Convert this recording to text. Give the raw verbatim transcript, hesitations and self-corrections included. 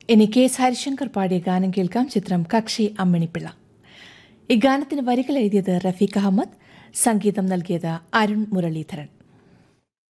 ഇനി K S Harishankar പാടിയ ഗാനം കേൾക്കാം. ചിത്രം കക്ഷി അമ്മിണിപ്പിള്ള. ഈ ഗാനത്തിന് വരികൾ എഴുതിയത് റഫീഖ് അഹമ്മദ്, സംഗീതം നൽകിയത് അരുൺ മുരളീധരൻ.